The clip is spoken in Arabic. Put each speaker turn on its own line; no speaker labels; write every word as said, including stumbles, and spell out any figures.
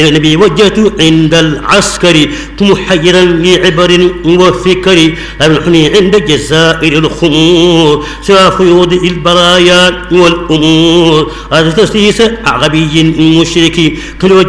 النبي وجهت عند العسكر محيرا لعبر وفكر أمنحني عند جزائر الخمور سوى فيوض البرايا والأمور هذا تسليس عربي مشرك كل